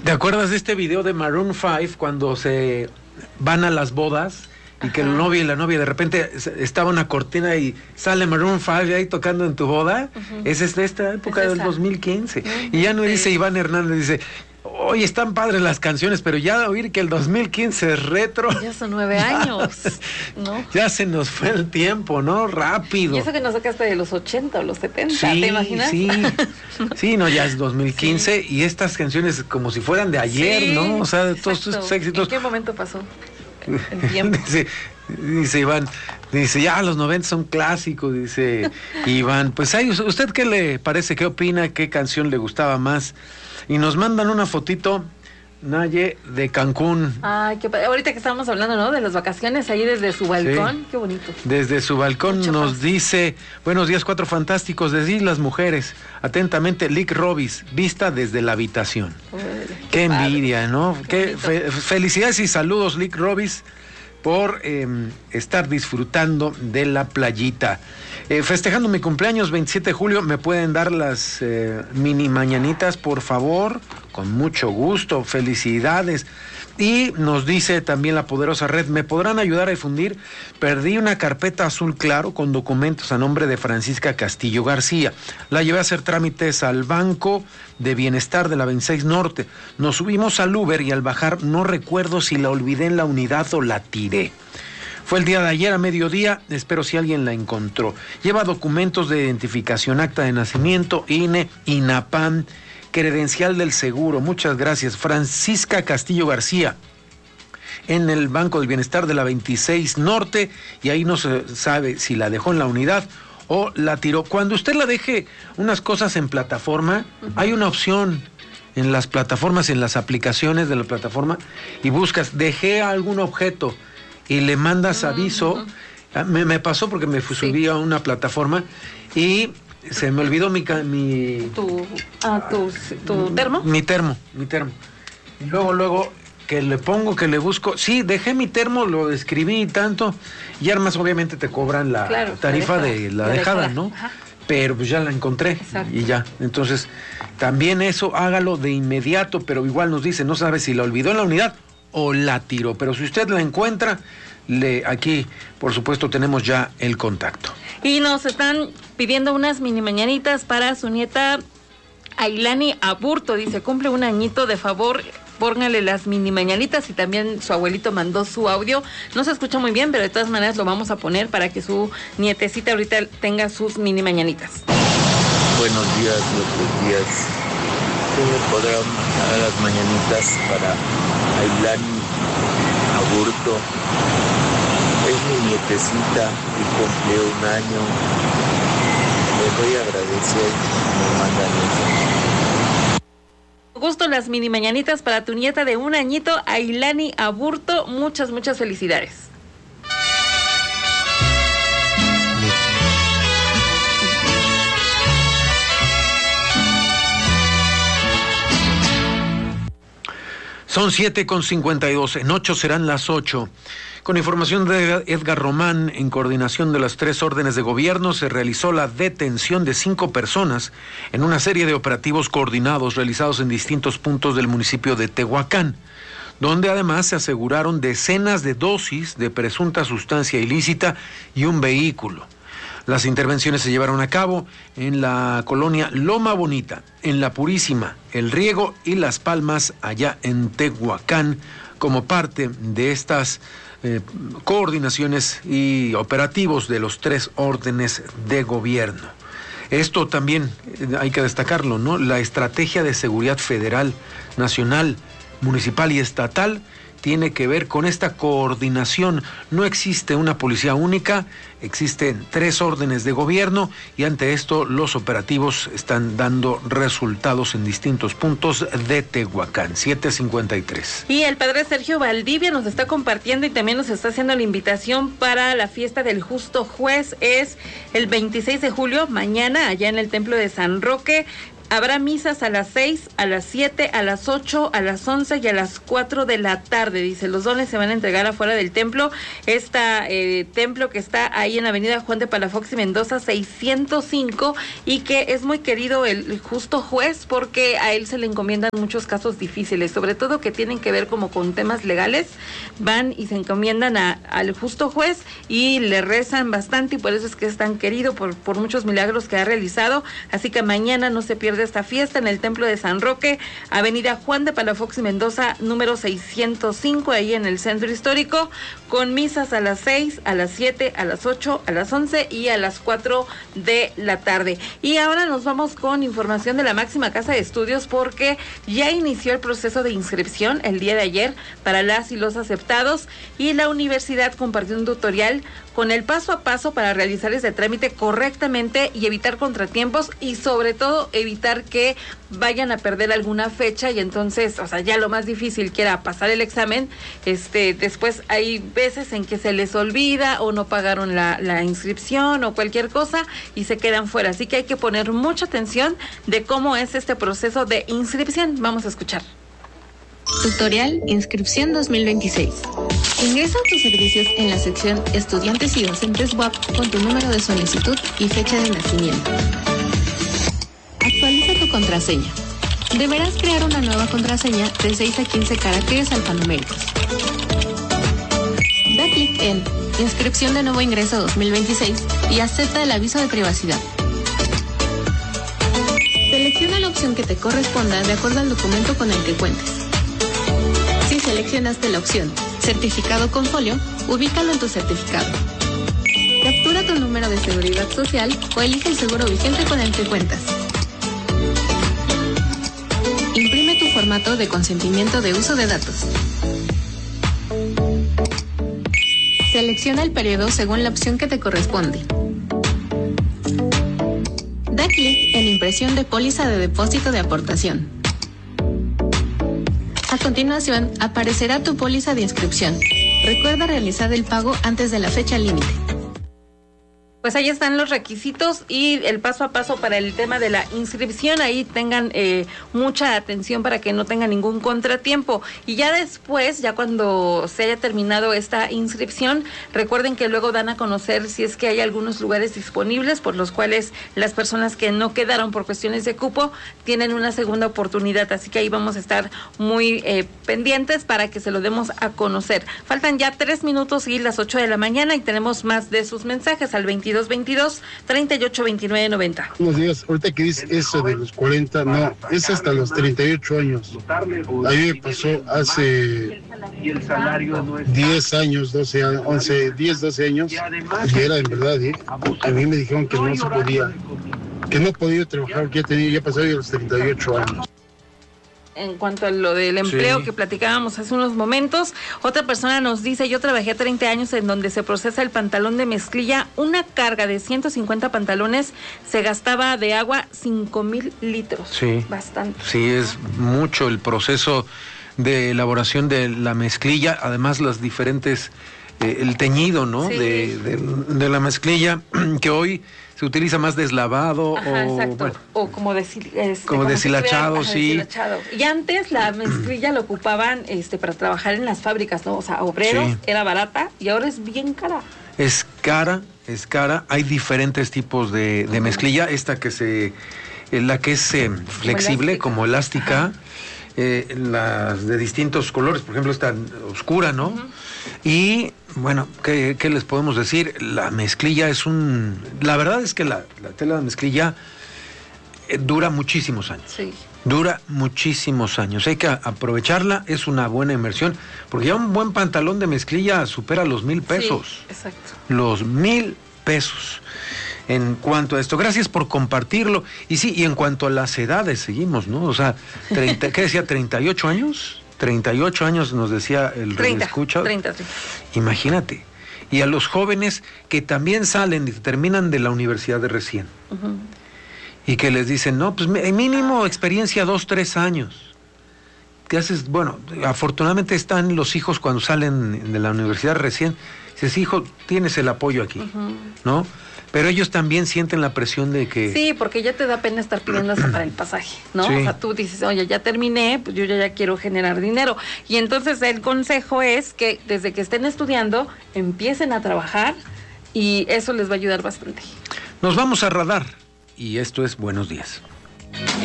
¿Te acuerdas de este video de Maroon 5 cuando se van a las bodas? Y que el novio y la novia de repente estaba una cortina y sale Maroon 5 ahí tocando en tu boda. Esa es de esta época del 2015. Y ya no dice Iván Hernández, dice, oye, están padres las canciones, pero ya oír que el 2015 es retro. Ya son 9 años, ¿no? Ya se nos fue el tiempo, ¿no? Rápido. Y eso que nos saca hasta de los 80 o los 70, sí, ¿te imaginas? Sí, sí, no, ya es 2015 y estas canciones como si fueran de ayer, ¿no? O sea, de todos estos éxitos. ¿En qué momento pasó? El tiempo. Dice Iván, dice, ya los 90 son clásicos, dice Iván. Pues ahí, ¿usted qué le parece? ¿Qué opina? ¿Qué canción le gustaba más? Y nos mandan una fotito, Naye, de Cancún. Ay, qué padre. Ahorita que estábamos hablando, ¿no? De las vacaciones ahí desde su balcón. Sí. Qué bonito. Desde su balcón nos dice, buenos días, 4 fantásticos, desde las mujeres. Atentamente, Lick Robis, vista desde la habitación. Qué envidia, padre, ¿no? Qué felicidades y saludos, Lick Robis, por estar disfrutando de la playita. Festejando mi cumpleaños, 27 de julio, ¿me pueden dar las mini mañanitas, por favor? Con mucho gusto, felicidades. Y nos dice también la poderosa red, ¿me podrán ayudar a difundir? Perdí una carpeta azul claro con documentos a nombre de Francisca Castillo García. La llevé a hacer trámites al Banco de Bienestar de la 26 Norte. Nos subimos al Uber y al bajar no recuerdo si la olvidé en la unidad o la tiré. Fue el día de ayer a mediodía, espero si alguien la encontró. Lleva documentos de identificación, acta de nacimiento, INE, INAPAM, credencial del seguro. Muchas gracias. Francisca Castillo García, en el Banco del Bienestar de la 26 Norte, y ahí no se sabe si la dejó en la unidad o la tiró. Cuando usted la deje unas cosas en plataforma, hay una opción en las plataformas, en las aplicaciones de la plataforma, y buscas, dejé algún objeto, y le mandas aviso. Me pasó porque me subí a una plataforma y se me olvidó ¿Tu termo? Mi termo. Y luego que le pongo, que le busco, sí, dejé mi termo, lo escribí y tanto, y además obviamente te cobran la tarifa de la dejada, ¿no? Ajá. Pero pues ya la encontré. Exacto. Y ya. Entonces, también eso hágalo de inmediato, pero igual nos dice, no sabe si la olvidó en la unidad o la tiró, pero si usted la encuentra, aquí por supuesto tenemos ya el contacto. Y nos están pidiendo unas mini mañanitas para su nieta Ailani Aburto, dice, cumple un añito, de favor, póngale las mini mañanitas, y también su abuelito mandó su audio, no se escucha muy bien, pero de todas maneras lo vamos a poner para que su nietecita ahorita tenga sus mini mañanitas. Buenos días, buenos días. ¿Cómo podrán mandar las mañanitas para Ailani Aburto? Es mi nietecita y cumple un año. Les voy a agradecer que me mandan eso. Gusto las mini mañanitas para tu nieta de un añito, Ailani Aburto. Muchas felicidades. Son 7:52, en 8 serán las 8. Con información de Edgar Román, en coordinación de las 3 órdenes de gobierno, se realizó la detención de 5 personas en una serie de operativos coordinados realizados en distintos puntos del municipio de Tehuacán, donde además se aseguraron decenas de dosis de presunta sustancia ilícita y un vehículo. Las intervenciones se llevaron a cabo en la colonia Loma Bonita, en La Purísima, El Riego y Las Palmas, allá en Tehuacán, como parte de estas coordinaciones y operativos de los 3 órdenes de gobierno. Esto también hay que destacarlo, ¿no? La estrategia de seguridad federal, nacional, municipal y estatal tiene que ver con esta coordinación. No existe una policía única, existen 3 órdenes de gobierno, y ante esto los operativos están dando resultados en distintos puntos de Tehuacán. 7:53. Y el padre Sergio Valdivia nos está compartiendo y también nos está haciendo la invitación para la fiesta del Justo Juez. Es el 26 de julio, mañana, allá en el Templo de San Roque. Habrá misas a las 6, a las 7, a las 8, a las 11 y a las 4 de la tarde. Dice, los dones se van a entregar afuera del templo. Templo que está ahí en la avenida Juan de Palafox y Mendoza 605 y que es muy querido el justo juez porque a él se le encomiendan muchos casos difíciles, sobre todo que tienen que ver como con temas legales. Van y se encomiendan al justo juez y le rezan bastante y por eso es que es tan querido por muchos milagros que ha realizado. Así que mañana no se pierde esta fiesta en el Templo de San Roque, avenida Juan de Palafox y Mendoza, número 605, ahí en el centro histórico, con misas a las 6, a las 7, a las 8, a las 11 y a las 4 de la tarde. Y ahora nos vamos con información de la máxima casa de estudios porque ya inició el proceso de inscripción el día de ayer para las y los aceptados y la universidad compartió un tutorial con el paso a paso para realizar ese trámite correctamente y evitar contratiempos y sobre todo evitar que vayan a perder alguna fecha y entonces, o sea, ya lo más difícil que era pasar el examen, después hay veces en que se les olvida o no pagaron la inscripción o cualquier cosa y se quedan fuera. Así que hay que poner mucha atención de cómo es este proceso de inscripción. Vamos a escuchar. Tutorial Inscripción 2026. Ingresa tus servicios en la sección Estudiantes y Docentes WAP con tu número de solicitud y fecha de nacimiento. Actualiza tu contraseña. Deberás crear una nueva contraseña de 6 a 15 caracteres alfanuméricos. Da clic en Inscripción de nuevo ingreso 2026 y acepta el aviso de privacidad. Selecciona la opción que te corresponda de acuerdo al documento con el que cuentes. Si seleccionaste la opción Certificado con folio, ubícalo en tu certificado. Captura tu número de seguridad social o elige el seguro vigente con el que cuentas. Imprime tu formato de consentimiento de uso de datos. Selecciona el periodo según la opción que te corresponde. Da clic en Impresión de póliza de depósito de aportación. A continuación, aparecerá tu póliza de inscripción. Recuerda realizar el pago antes de la fecha límite. Pues ahí están los requisitos y el paso a paso para el tema de la inscripción. Ahí tengan mucha atención para que no tengan ningún contratiempo. Y ya después, ya cuando se haya terminado esta inscripción, recuerden que luego dan a conocer si es que hay algunos lugares disponibles por los cuales las personas que no quedaron por cuestiones de cupo tienen una segunda oportunidad. Así que ahí vamos a estar muy pendientes para que se lo demos a conocer. Faltan ya 3 minutos y las 8 de la mañana y tenemos más de sus mensajes al 2222-382990. Buenos días. Ahorita que dice eso de los 40, no, es hasta los 38 años. A mí me pasó hace 10 años, 12 años, 11, 10, 12 años, y era en verdad, a mí me dijeron que no se podía, que no podía trabajar, que ya pasaba los 38 años. En cuanto a lo del empleo que platicábamos hace unos momentos, otra persona nos dice, yo trabajé 30 años en donde se procesa el pantalón de mezclilla, una carga de 150 pantalones se gastaba de agua 5,000 litros. Sí. Bastante. Sí, es mucho el proceso de elaboración de la mezclilla, además las diferentes, el teñido, ¿no? Sí. De la mezclilla, que hoy se utiliza más deslavado. Ajá, o exacto. bueno, O como deshilachado, sí. Deshilachado. Y antes la mezclilla lo ocupaban para trabajar en las fábricas, ¿no? O sea, obreros, sí. Era barata y ahora es bien cara. Es cara. Hay diferentes tipos de mezclilla. Esta que la que es flexible, como elástica. Las de distintos colores, por ejemplo esta oscura, ¿no? Uh-huh. Y bueno, ¿qué les podemos decir? La mezclilla la verdad es que la tela de mezclilla dura muchísimos años. Sí. Dura muchísimos años. Hay que aprovecharla, es una buena inversión, porque ya un buen pantalón de mezclilla supera los 1,000 pesos. Sí, exacto. Los 1,000 pesos. En cuanto a esto, gracias por compartirlo. Y sí, y en cuanto a las edades, seguimos, ¿no? O sea, ¿qué decía? ¿38 años? 38 años nos decía el radioescucha. 30. Imagínate. Y a los jóvenes que también salen y terminan de la universidad de recién. Uh-huh. Y que les dicen, no, pues mínimo experiencia 2, 3 años. ¿Qué haces? Bueno, afortunadamente están los hijos cuando salen de la universidad recién. Dices, hijo, tienes el apoyo aquí, uh-huh. ¿no? Pero ellos también sienten la presión de que... Sí, porque ya te da pena estar pidiendo hasta para el pasaje, ¿no? Sí. O sea, tú dices, oye, ya terminé, pues yo ya quiero generar dinero. Y entonces el consejo es que desde que estén estudiando, empiecen a trabajar y eso les va a ayudar bastante. Nos vamos a Radar y esto es Buenos Días.